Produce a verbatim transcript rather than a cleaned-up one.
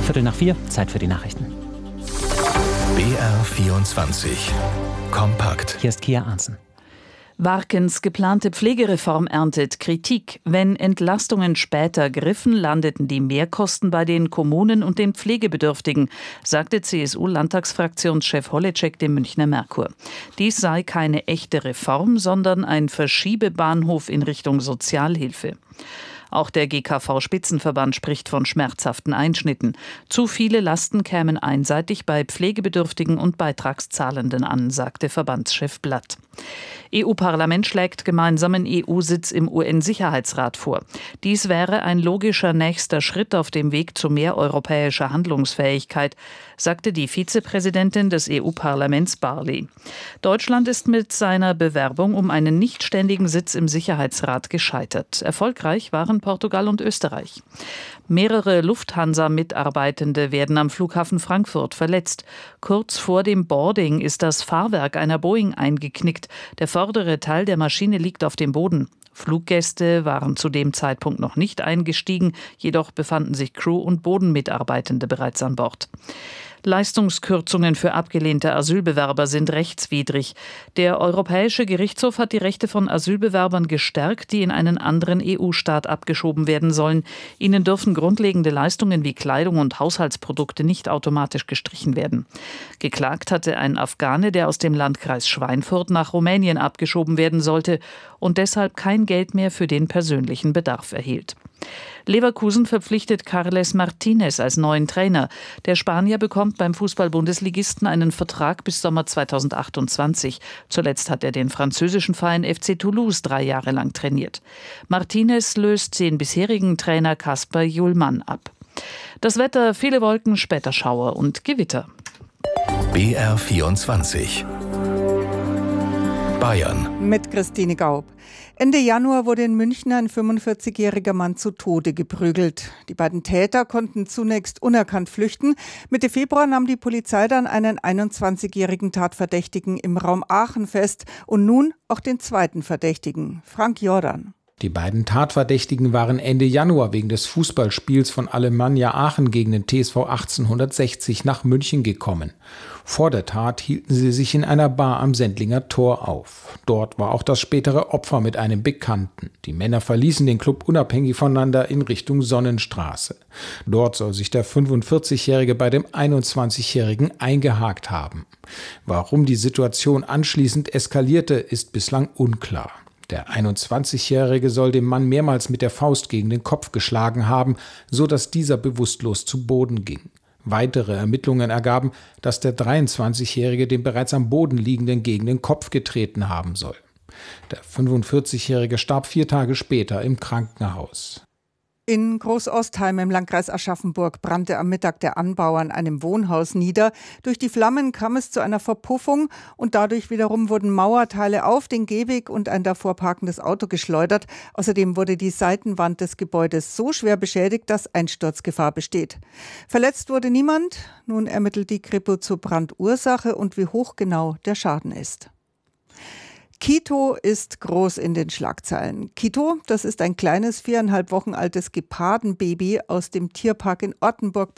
Viertel nach vier, Zeit für die Nachrichten. B R vierundzwanzig. Kompakt. Hier ist Kia Arnsen. Warkens geplante Pflegereform erntet Kritik. Wenn Entlastungen später griffen, landeten die Mehrkosten bei den Kommunen und den Pflegebedürftigen, sagte C S U-Landtagsfraktionschef Holleczek dem Münchner Merkur. Dies sei keine echte Reform, sondern ein Verschiebebahnhof in Richtung Sozialhilfe. Auch der G K V-Spitzenverband spricht von schmerzhaften Einschnitten. Zu viele Lasten kämen einseitig bei Pflegebedürftigen und Beitragszahlenden an, sagte Verbandschef Blatt. E U-Parlament schlägt gemeinsamen E U-Sitz im U N-Sicherheitsrat vor. Dies wäre ein logischer nächster Schritt auf dem Weg zu mehr europäischer Handlungsfähigkeit, sagte die Vizepräsidentin des E U-Parlaments Barley. Deutschland ist mit seiner Bewerbung um einen nichtständigen Sitz im Sicherheitsrat gescheitert. Erfolgreich waren Portugal und Österreich. Mehrere Lufthansa-Mitarbeitende werden am Flughafen Frankfurt verletzt. Kurz vor dem Boarding ist das Fahrwerk einer Boeing eingeknickt. Der vordere Teil der Maschine liegt auf dem Boden. Fluggäste waren zu dem Zeitpunkt noch nicht eingestiegen, jedoch befanden sich Crew und Bodenmitarbeitende bereits an Bord. Leistungskürzungen für abgelehnte Asylbewerber sind rechtswidrig. Der Europäische Gerichtshof hat die Rechte von Asylbewerbern gestärkt, die in einen anderen E U-Staat abgeschoben werden sollen. Ihnen dürfen grundlegende Leistungen wie Kleidung und Haushaltsprodukte nicht automatisch gestrichen werden. Geklagt hatte ein Afghane, der aus dem Landkreis Schweinfurt nach Rumänien abgeschoben werden sollte und deshalb kein Geld mehr für den persönlichen Bedarf erhielt. Leverkusen verpflichtet Carles Martinez als neuen Trainer. Der Spanier bekommt beim Fußball-Bundesligisten einen Vertrag bis Sommer zweitausendachtundzwanzig. Zuletzt hat er den französischen Verein F C Toulouse drei Jahre lang trainiert. Martinez löst den bisherigen Trainer Kasper Julmann ab. Das Wetter: viele Wolken, später Schauer und Gewitter. B R vierundzwanzig. Bayern. Mit Christine Gaub. Ende Januar wurde in München ein fünfundvierzigjähriger Mann zu Tode geprügelt. Die beiden Täter konnten zunächst unerkannt flüchten. Mitte Februar nahm die Polizei dann einen einundzwanzigjährigen Tatverdächtigen im Raum Aachen fest und nun auch den zweiten Verdächtigen, Frank Jordan. Die beiden Tatverdächtigen waren Ende Januar wegen des Fußballspiels von Alemannia Aachen gegen den T S V achtzehnhundertsechzig nach München gekommen. Vor der Tat hielten sie sich in einer Bar am Sendlinger Tor auf. Dort war auch das spätere Opfer mit einem Bekannten. Die Männer verließen den Club unabhängig voneinander in Richtung Sonnenstraße. Dort soll sich der fünfundvierzigjährige bei dem einundzwanzigjährigen eingehakt haben. Warum die Situation anschließend eskalierte, ist bislang unklar. Der einundzwanzigjährige soll dem Mann mehrmals mit der Faust gegen den Kopf geschlagen haben, so dass dieser bewusstlos zu Boden ging. Weitere Ermittlungen ergaben, dass der dreiundzwanzigjährige den bereits am Boden liegenden gegen den Kopf getreten haben soll. Der fünfundvierzigjährige starb vier Tage später im Krankenhaus. In Großostheim im Landkreis Aschaffenburg brannte am Mittag der Anbau an einem Wohnhaus nieder. Durch die Flammen kam es zu einer Verpuffung und dadurch wiederum wurden Mauerteile auf den Gehweg und ein davor parkendes Auto geschleudert. Außerdem wurde die Seitenwand des Gebäudes so schwer beschädigt, dass Einsturzgefahr besteht. Verletzt wurde niemand. Nun ermittelt die Kripo zur Brandursache und wie hoch genau der Schaden ist. Kito ist groß in den Schlagzeilen. Kito, das ist ein kleines, viereinhalb Wochen altes Gepardenbaby aus dem Tierpark in Ortenburg